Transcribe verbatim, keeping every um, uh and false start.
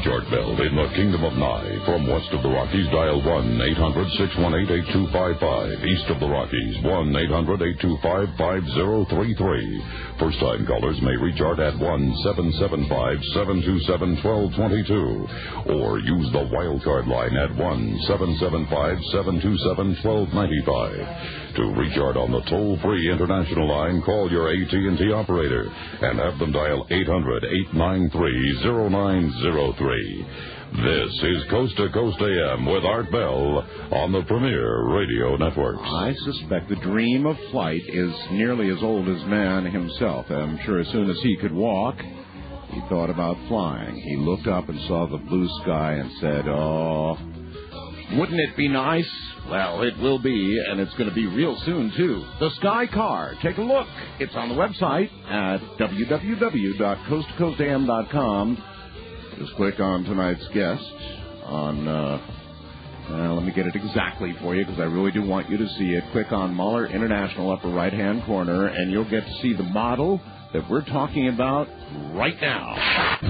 reach Art Bell in the Kingdom of Nye. From west of the Rockies, dial one eight hundred six one eight eight two five five. East of the Rockies, one eight hundred eight two five five zero three three. First-time callers may reach Art at one seven seven five seven two seven one two two two. Or use the wildcard line at one seven seven five seven two seven one two nine five. To reach Art on the toll-free international line, call your A T and T operator and have them dial eight hundred eight nine three zero nine zero three. This is Coast to Coast A M with Art Bell on the Premier Radio Network. I suspect the dream of flight is nearly as old as man himself. I'm sure as soon as he could walk, he thought about flying. He looked up and saw the blue sky and said, oh, wouldn't it be nice? Well, it will be, and it's going to be real soon, too. The Sky Car. Take a look. It's on the website at w w w dot coast to coast a m dot com. Just click on tonight's guest on, uh, uh, let me get it exactly for you because I really do want you to see it. Click on Mahler International, upper right-hand corner, and you'll get to see the model that we're talking about right now.